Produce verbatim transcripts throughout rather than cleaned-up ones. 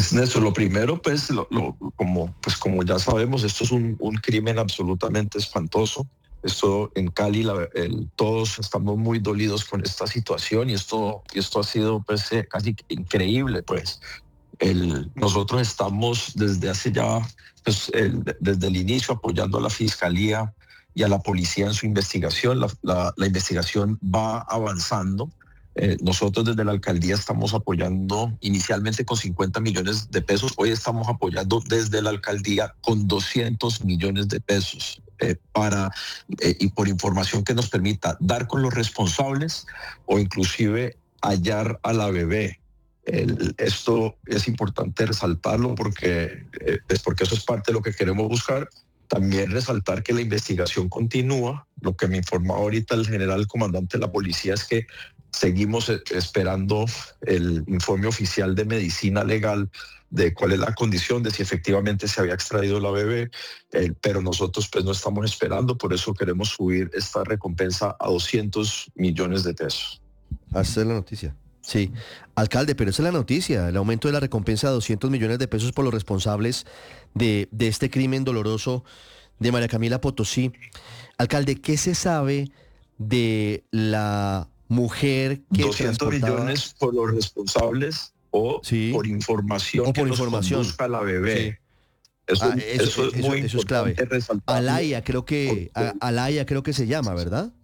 Pues Néstor, lo primero, pues, lo, lo, como, pues como ya sabemos, esto es un, un crimen absolutamente espantoso. Esto en Cali, la, el, todos estamos muy dolidos con esta situación y esto, y esto ha sido pues, eh, casi increíble. Pues el, nosotros estamos desde hace ya, pues, el, desde el inicio apoyando a la Fiscalía y a la policía en su investigación. La, la, la investigación va avanzando. Eh, nosotros desde la alcaldía estamos apoyando inicialmente con cincuenta millones de pesos. Hoy estamos apoyando desde la alcaldía con doscientos millones de pesos eh, para eh, y por información que nos permita dar con los responsables o inclusive hallar a la bebé. El, esto es importante resaltarlo porque eh, es porque eso es parte de lo que queremos buscar. También resaltar que la investigación continúa. Lo que me informó ahorita el general comandante de la policía es que seguimos esperando el informe oficial de medicina legal de cuál es la condición, de si efectivamente se había extraído la bebé, eh, pero nosotros pues no estamos esperando, por eso queremos subir esta recompensa a doscientos millones de pesos. Esa es la noticia. Sí, alcalde, pero esa es la noticia, el aumento de la recompensa a doscientos millones de pesos por los responsables de, de este crimen doloroso de María Camila Potosí. Alcalde, ¿qué se sabe de la mujer que doscientos transportaba... millones por los responsables o sí, por información o que por nos información. conduzca a la bebé. Sí. Eso, Ah, eso, eso es eso, muy eso es clave. importante resaltarlo. Alaya creo que, a, Alaya creo que se llama, ¿verdad?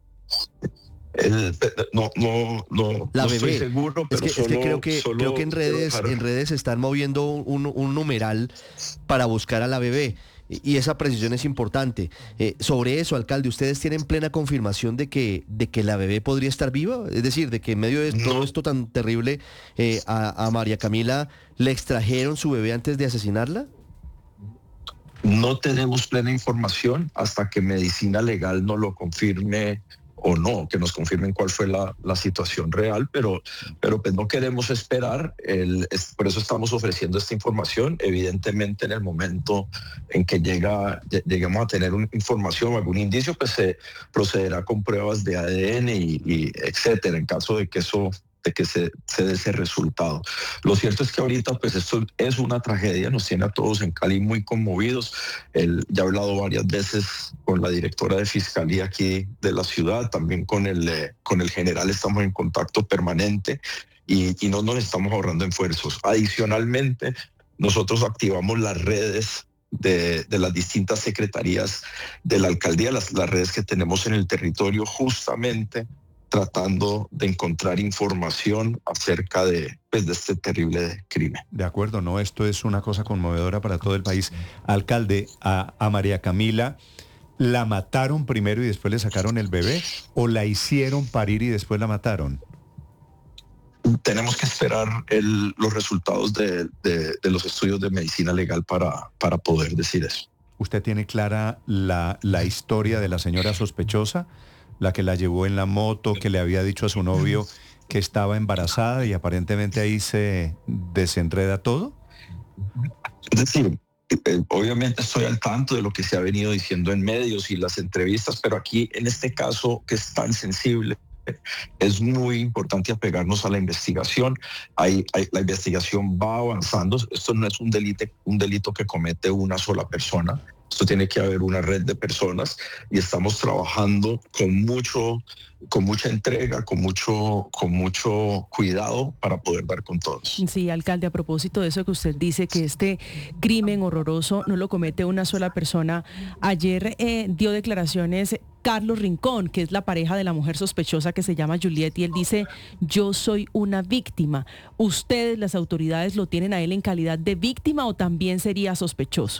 El, no, no, no, la no bebé. estoy seguro, pero es que, solo, es que creo que solo creo que en redes, dejar... en redes se están moviendo un, un numeral para buscar a la bebé. Y esa precisión es importante. Eh, sobre eso, alcalde, ¿ustedes tienen plena confirmación de que, de que la bebé podría estar viva? Es decir, de que en medio de no. todo esto tan terrible, eh, a, a María Camila le extrajeron su bebé antes de asesinarla. No tenemos plena información hasta que medicina legal no lo confirme o no, que nos confirmen cuál fue la, la situación real, pero, pero pues no queremos esperar, el, es, por eso estamos ofreciendo esta información. Evidentemente en el momento en que llega, lleguemos a tener una información o algún indicio, pues se procederá con pruebas de A D N y, y etcétera, en caso de que eso de que se, se dé ese resultado. Lo cierto es que ahorita pues esto es una tragedia, nos tiene a todos en Cali muy conmovidos. El, ya he hablado varias veces con la directora de Fiscalía aquí de la ciudad, también con el, eh, con el general estamos en contacto permanente y, y no nos estamos ahorrando esfuerzos. Adicionalmente, nosotros activamos las redes De, de las distintas secretarías de la alcaldía, las, las redes que tenemos en el territorio, justamente tratando de encontrar información acerca de, pues, de este terrible crimen. De acuerdo, no, esto es una cosa conmovedora para todo el país. Alcalde, a, a María Camila, ¿la mataron primero y después le sacaron el bebé o la hicieron parir y después la mataron? Tenemos que esperar el, los resultados de, de, de los estudios de medicina legal para, para poder decir eso. ¿Usted tiene clara la, la historia de la señora sospechosa? La que la llevó en la moto, que le había dicho a su novio que estaba embarazada y aparentemente ahí se desenreda todo. Es decir, eh, obviamente estoy al tanto de lo que se ha venido diciendo en medios y las entrevistas, pero aquí en este caso que es tan sensible, es muy importante apegarnos a la investigación. Hay, hay, la investigación va avanzando. Esto no es un delito, un delito que comete una sola persona. Esto tiene que haber una red de personas y estamos trabajando con mucho, con mucha entrega, con mucho, con mucho cuidado para poder dar con todos. Sí, alcalde, a propósito de eso que usted dice, que este crimen horroroso no lo comete una sola persona. Ayer eh, dio declaraciones Carlos Rincón, que es la pareja de la mujer sospechosa que se llama Juliet, y él dice: yo soy una víctima. ¿Ustedes, las autoridades, lo tienen a él en calidad de víctima o también sería sospechoso?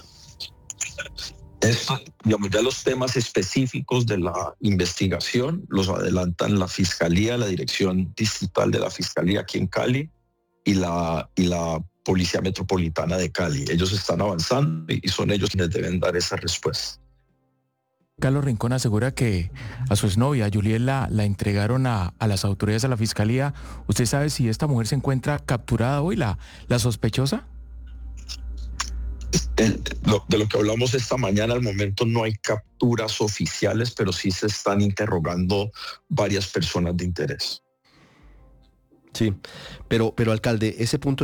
Esto, digamos, ya los temas específicos de la investigación los adelantan la Fiscalía, la Dirección Distrital de la Fiscalía aquí en Cali y la, y la Policía Metropolitana de Cali. Ellos están avanzando y son ellos quienes deben dar esa respuesta. Carlos Rincón asegura que a su exnovia, Juliet, la, la entregaron a, a las autoridades de la Fiscalía. ¿Usted sabe si esta mujer se encuentra capturada hoy, la, la sospechosa? El, lo, de lo que hablamos esta mañana, al momento no hay capturas oficiales, pero sí se están interrogando varias personas de interés. Sí, pero, pero alcalde, ese punto